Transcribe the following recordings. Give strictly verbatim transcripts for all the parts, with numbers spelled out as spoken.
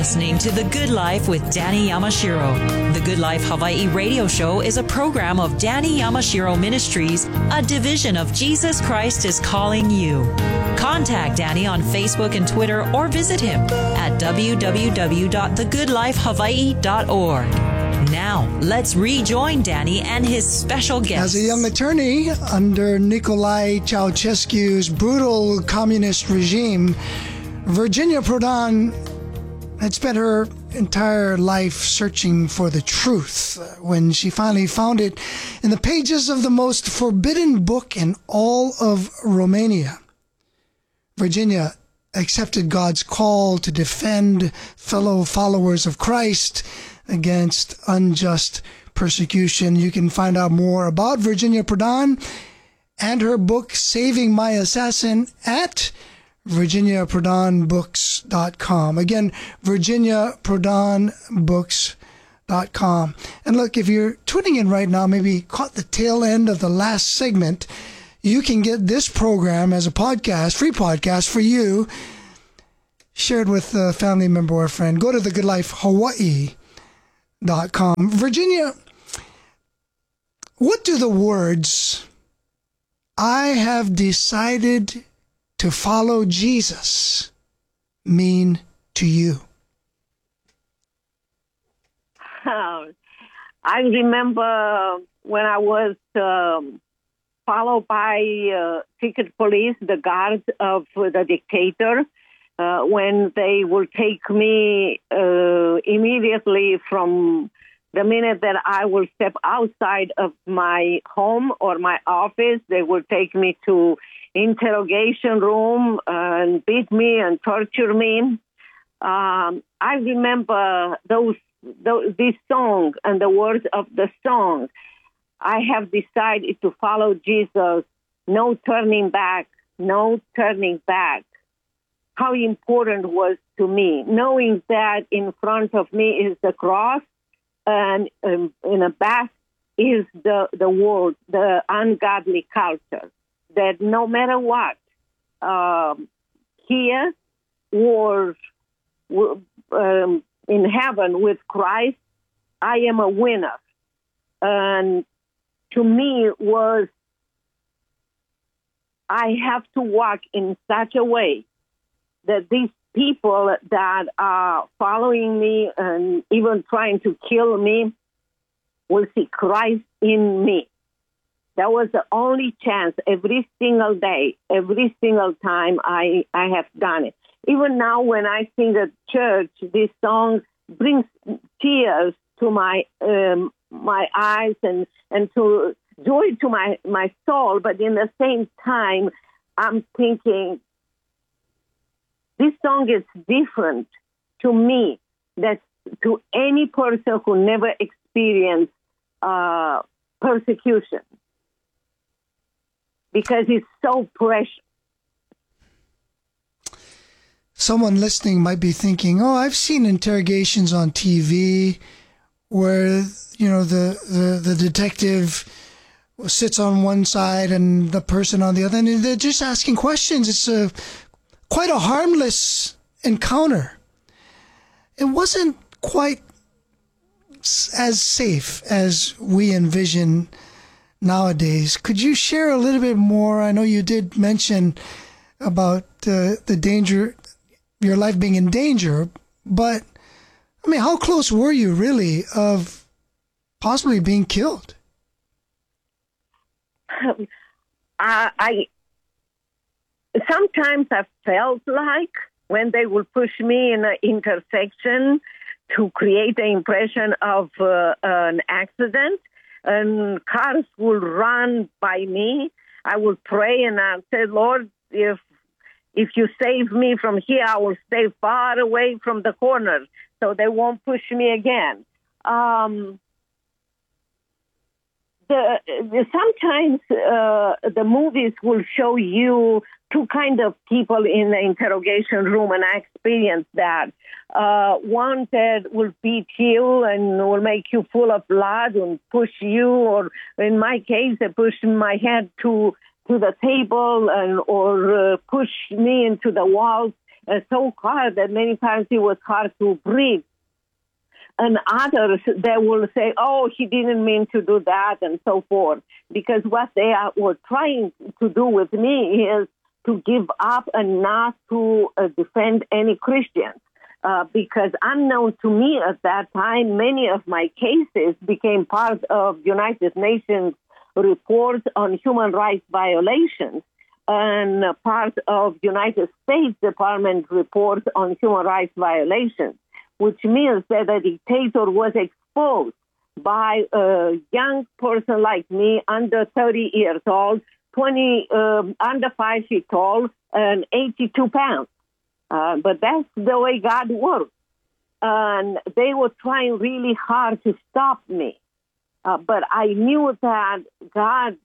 listening to The Good Life with Danny Yamashiro. The Good Life Hawaii radio show is a program of Danny Yamashiro Ministries, a division of Jesus Christ is Calling You. Contact Danny on Facebook and Twitter or visit him at w w w dot the good life hawaii dot org. Now, let's rejoin Danny and his special guest. As a young attorney under Nicolae Ceausescu's brutal communist regime, Virginia Prodan had spent her entire life searching for the truth. When she finally found it in the pages of the most forbidden book in all of Romania, Virginia accepted God's call to defend fellow followers of Christ against unjust persecution. You can find out more about Virginia Prodan and her book, Saving My Assassin, at virginia prodan books dot com. Again, virginia prodan books dot com. And look, if you're tuning in right now, maybe caught the tail end of the last segment, you can get this program as a podcast, free podcast for you, shared with a family member or a friend. Go to the good life hawaii dot com. Virginia, what do the words, "I have decided to follow Jesus," mean to you? Uh, I remember when I was um, followed by uh, secret police, the guards of the dictator, uh, when they will take me uh, immediately from the minute that I will step outside of my home or my office, they will take me to interrogation room and beat me and torture me. Um, I remember those, those this song and the words of the song. I have decided to follow Jesus. No turning back. No turning back. How important was to me, knowing that in front of me is the cross and um, in the back is the, the world, the ungodly culture. That no matter what, um, here or um, in heaven with Christ, I am a winner. And to me was, I have to walk in such a way that these people that are following me and even trying to kill me will see Christ in me. That was the only chance every single day, every single time I, I have done it. Even now when I sing at church, this song brings tears to my um, my eyes and, and to joy to my, my soul. But in the same time, I'm thinking, this song is different to me than to any person who never experienced uh, persecution. Because it's so precious. Someone listening might be thinking, oh, I've seen interrogations on T V where, you know, the, the, the detective sits on one side and the person on the other, and they're just asking questions. It's a quite a harmless encounter. It wasn't quite as safe as we envision nowadays. Could you share a little bit more? I know you did mention about uh, the danger, your life being in danger, but I mean, how close were you really of possibly being killed? Um, I, I sometimes I felt like when they would push me in an intersection to create the impression of uh, an accident, and cars will run by me, I will pray and I say, Lord, if if you save me from here, I will stay far away from the corner so they won't push me again. Um, the, the sometimes uh, the movies will show you two kind of people in the interrogation room, and I experienced that. Uh, one that will beat you and will make you full of blood and push you, or in my case, they pushed my head to to the table and or uh, push me into the walls. uh, so hard that many times it was hard to breathe. And others, they will say, oh, he didn't mean to do that, and so forth. Because what they are, were trying to do with me is to give up and not to uh, defend any Christians. Uh, because unknown to me at that time, many of my cases became part of United Nations reports on human rights violations and part of United States Department reports on human rights violations, which means that the dictator was exposed by a young person like me, under thirty years old, twenty, um, under five feet tall, and eighty-two pounds. Uh, but that's the way God works. And they were trying really hard to stop me. Uh, but I knew that God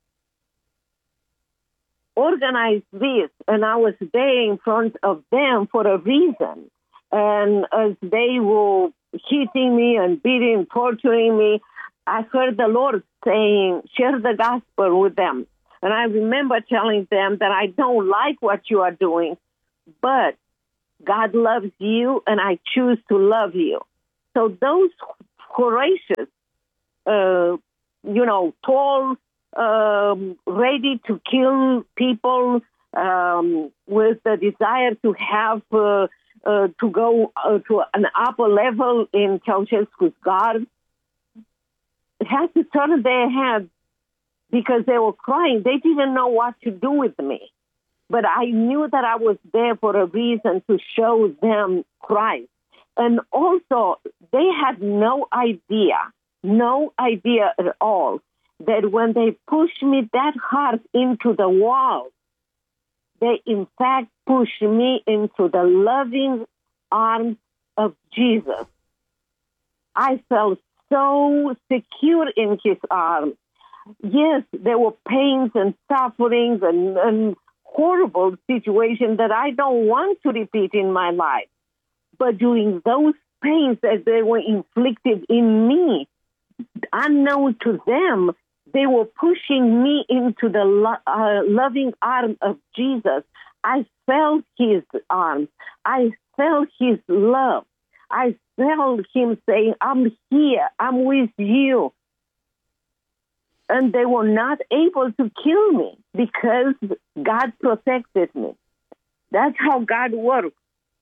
organized this, and I was there in front of them for a reason. And as they were hitting me and beating, torturing me, I heard the Lord saying, share the gospel with them. And I remember telling them that I don't like what you are doing, but God loves you, and I choose to love you. So those courageous, uh, you know, tall, um, ready to kill people um, with the desire to have, uh, uh, to go uh, to an upper level in Ceausescu's guard, had to turn their heads because they were crying. They didn't know what to do with me. But I knew that I was there for a reason, to show them Christ. And also, they had no idea, no idea at all, that when they pushed me that hard into the wall, they in fact pushed me into the loving arms of Jesus. I felt so secure in his arms. Yes, there were pains and sufferings and, and horrible situations that I don't want to repeat in my life. But during those pains that they were inflicted in me, unknown to them, they were pushing me into the lo- uh, loving arm of Jesus. I felt his arms. I felt his love. I felt him saying, I'm here. I'm with you. And they were not able to kill me because God protected me. That's how God works.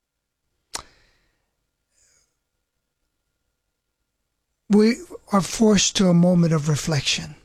We are forced to a moment of reflection,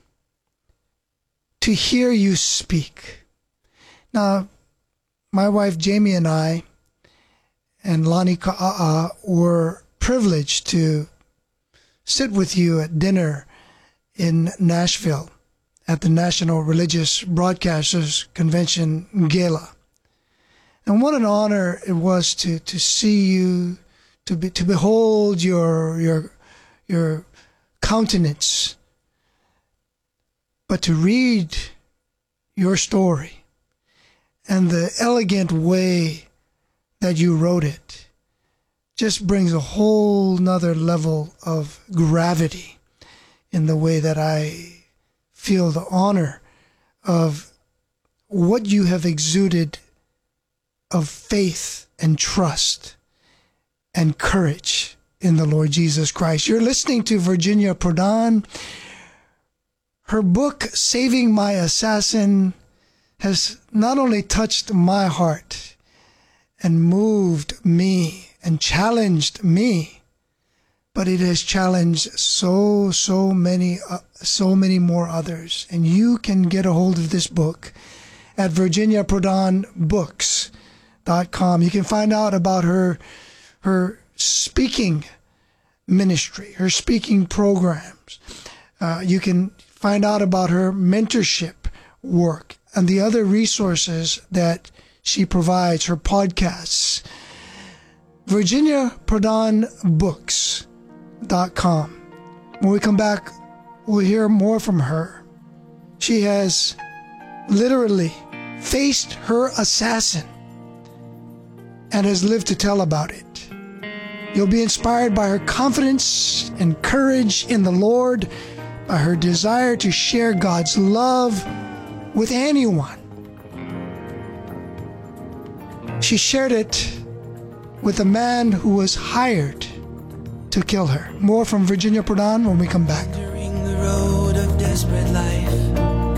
to hear you speak. Now, my wife Jamie and I and Lonnie Ka'a'a were privileged to sit with you at dinner in Nashville at the National Religious Broadcasters Convention Gala. And what an honor it was to, to see you, to be, to behold your, your, your countenance, but to read your story and the elegant way that you wrote it just brings a whole nother level of gravity in the way that I feel the honor of what you have exuded of faith and trust and courage in the Lord Jesus Christ. You're listening to Virginia Prodan. Her book, Saving My Assassin, has not only touched my heart and moved me and challenged me, but it has challenged so, so many, uh, so many more others. And you can get a hold of this book at virginia prodan books dot com. You can find out about her, her speaking ministry, her speaking programs. Uh, you can find out about her mentorship work and the other resources that she provides, her podcasts. virginia prodan books dot com. When we come back, we'll hear more from her. She has literally faced her assassin and has lived to tell about it. You'll be inspired by her confidence and courage in the Lord, by her desire to share God's love with anyone. She shared it with a man who was hired to kill her. More from Virginia Prodan when we come back. During the road of desperate life,